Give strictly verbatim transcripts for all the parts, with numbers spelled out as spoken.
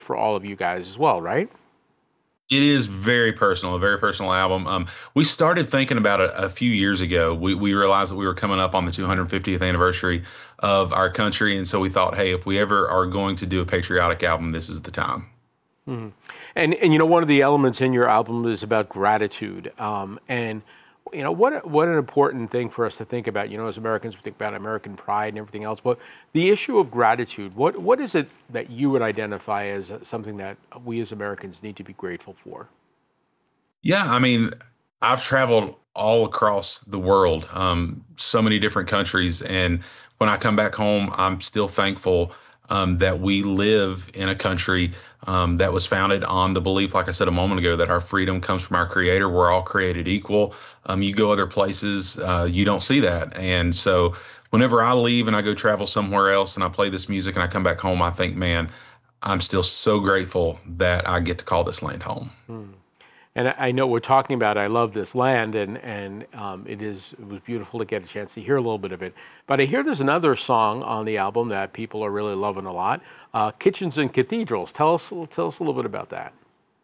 for all of you guys as well, right? It is very personal, a very personal album. Um, we started thinking about it a few years ago. We, we realized that we were coming up on the two hundred fiftieth anniversary of our country. And so we thought, hey, if we ever are going to do a patriotic album, this is the time. Mm-hmm. And and you know, one of the elements in your album is about gratitude. Um, and you know, what what an important thing for us to think about. You know, as Americans, we think about American pride and everything else, but the issue of gratitude. What what is it that you would identify as something that we as Americans need to be grateful for? Yeah, I mean, I've traveled all across the world, um, so many different countries, and when I come back home, I'm still thankful um, that we live in a country um, that was founded on the belief, like I said a moment ago, that our freedom comes from our Creator. We're all created equal. Um, you go other places, uh, you don't see that, and so whenever I leave and I go travel somewhere else and I play this music and I come back home, I think, man, I'm still so grateful that I get to call this land home. Hmm. And I I know we're talking about I love this land, and and um, it is it was beautiful to get a chance to hear a little bit of it. But I hear there's another song on the album that people are really loving a lot, uh, "Kitchens and Cathedrals." Tell us tell us a little bit about that.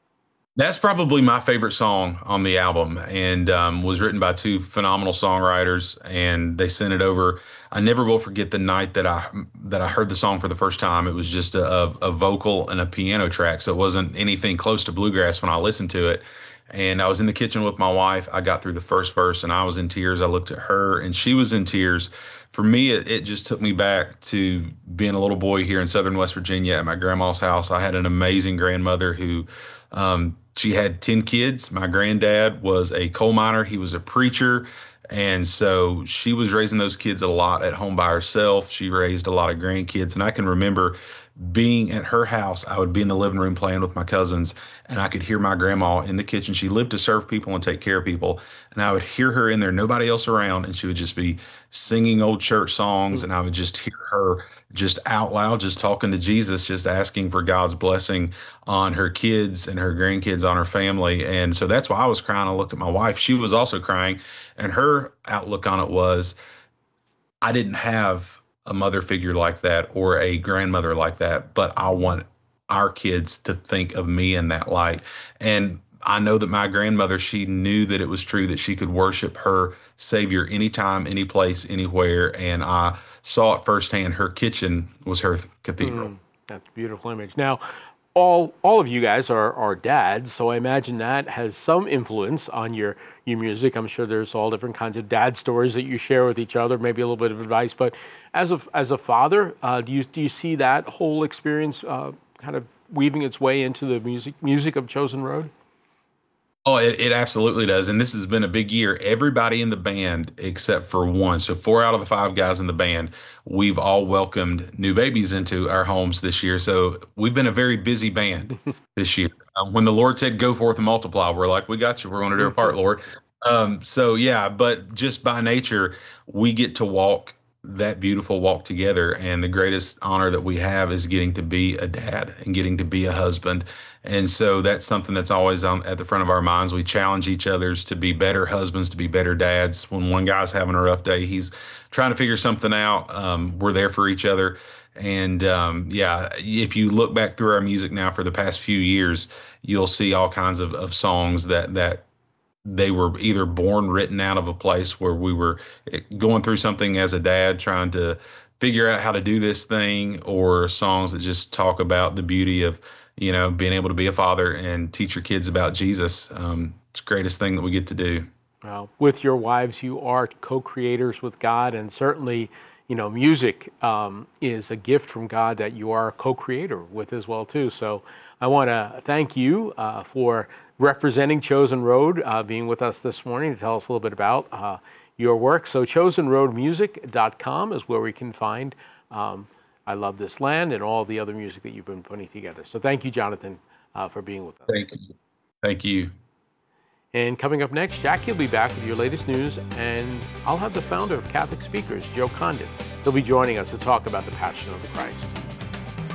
That's probably my favorite song on the album, and um, was written by two phenomenal songwriters, and they sent it over. I never will forget the night that I that I heard the song for the first time. It was just a, a, a vocal and a piano track, so it wasn't anything close to bluegrass when I listened to it. And I was in the kitchen with my wife. I got through the first verse, and I was in tears. I looked at her, and she was in tears. For me, it, it just took me back to being a little boy here in Southern West Virginia at my grandma's house. I had an amazing grandmother who um, she had ten kids. My granddad was a coal miner, he was a preacher. And so she was raising those kids a lot at home by herself. She raised a lot of grandkids. And I can remember being at her house. I would be in the living room playing with my cousins, and I could hear my grandma in the kitchen. She lived to serve people and take care of people. And I would hear her in there, nobody else around, and she would just be singing old church songs. And I would just hear her just out loud, just talking to Jesus, just asking for God's blessing on her kids and her grandkids, on her family. And so that's why I was crying. I looked at my wife. She was also crying. And her outlook on it was, I didn't have a mother figure like that or a grandmother like that, but I want our kids to think of me in that light. And I know that my grandmother, she knew that it was true that she could worship her Savior anytime, any place, anywhere. And I saw it firsthand. Her kitchen was her cathedral. Mm, that's a beautiful image. Now, all all of you guys are, are dads, so I imagine that has some influence on your your music. I'm sure there's all different kinds of dad stories that you share with each other, maybe a little bit of advice. But as a as a father, uh, do you do you see that whole experience uh, kind of weaving its way into the music music of Chosen Road? Oh, it, it absolutely does. And this has been a big year. Everybody in the band, except for one, so four out of the five guys in the band, we've all welcomed new babies into our homes this year. So we've been a very busy band this year. Um, when the Lord said, "Go forth and multiply," we're like, "We got you. We're going to do our part, Lord." Um, so, yeah, but just by nature, we get to walk that beautiful walk together. And the greatest honor that we have is getting to be a dad and getting to be a husband. And so that's something that's always on at the front of our minds. We challenge each other's to be better husbands, to be better dads. When one guy's having a rough day, he's trying to figure something out. Um, we're there for each other. And um, yeah, if you look back through our music now for the past few years, you'll see all kinds of, of songs that that they were either born written out of a place where we were going through something as a dad, trying to figure out how to do this thing, or songs that just talk about the beauty of, you know, being able to be a father and teach your kids about Jesus. Um, it's the greatest thing that we get to do. Well, with your wives, you are co-creators with God, and certainly, you know, music um, is a gift from God that you are a co-creator with as well too. So I want to thank you uh, for representing Chosen Road, uh, being with us this morning to tell us a little bit about uh, your work. So chosen road music dot com is where we can find um, I Love This Land and all the other music that you've been putting together. So thank you, Jonathan, uh, for being with us. Thank you. Thank you. And coming up next, Jackie will be back with your latest news, and I'll have the founder of Catholic Speakers, Joe Condon. He'll be joining us to talk about the Passion of the Christ.